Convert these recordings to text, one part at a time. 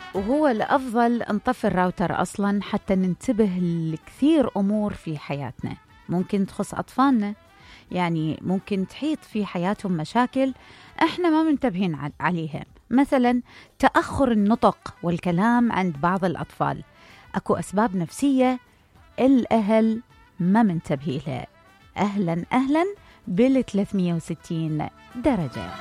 وهو الأفضل نطفي الراوتر أصلاً حتى ننتبه لكثير أمور في حياتنا ممكن تخص أطفالنا. يعني ممكن تحيط في حياتهم مشاكل إحنا ما منتبهين عليها، مثلاً تأخر النطق والكلام عند بعض الأطفال. أكو أسباب نفسية الأهل ما منتبهين لها. أهلاً أهلاً بال360 درجة.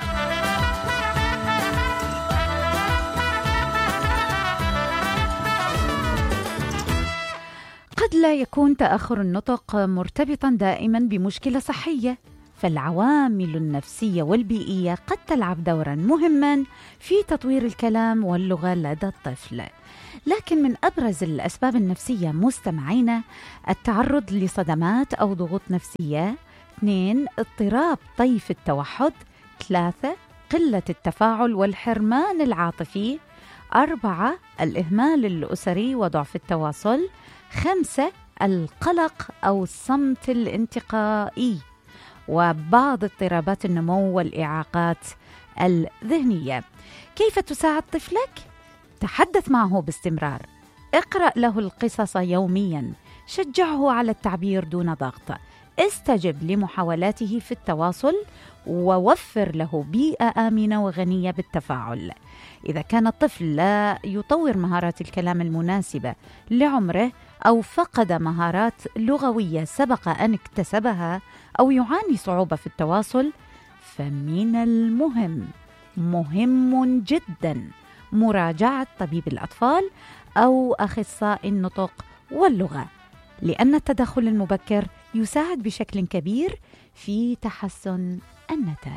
قد لا يكون تأخر النطق مرتبطاً دائماً بمشكلة صحية، فالعوامل النفسية والبيئية قد تلعب دوراً مهماً في تطوير الكلام واللغة لدى الطفل. لكن من أبرز الأسباب النفسية مستمعينا التعرض لصدمات أو ضغوط نفسية، 2 اضطراب طيف التوحد، 3 قلة التفاعل والحرمان العاطفي، 4 الإهمال الأسري وضعف التواصل، 5 القلق أو الصمت الانتقائي، وبعض اضطرابات النمو والإعاقات الذهنية. كيف تساعد طفلك؟ تحدث معه باستمرار، اقرأ له القصص يومياً، شجعه على التعبير دون ضغط، استجب لمحاولاته في التواصل، ووفر له بيئة آمنة وغنية بالتفاعل. إذا كان الطفل لا يطور مهارات الكلام المناسبة لعمره أو فقد مهارات لغوية سبق أن اكتسبها أو يعاني صعوبة في التواصل، فمن المهم مهم جدا مراجعة طبيب الأطفال أو أخصائي النطق واللغة، لأن التدخل المبكر يساعد بشكل كبير في تحسن النتائج.